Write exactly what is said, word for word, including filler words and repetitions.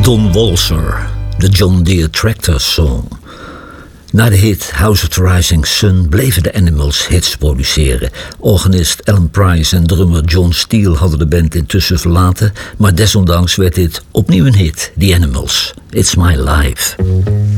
Don Walser, de John Deere Tractor Song. Na de hit House of the Rising Sun bleven de Animals hits produceren. Organist Alan Price en drummer John Steele hadden de band intussen verlaten, maar desondanks werd dit opnieuw een hit, The Animals, It's My Life.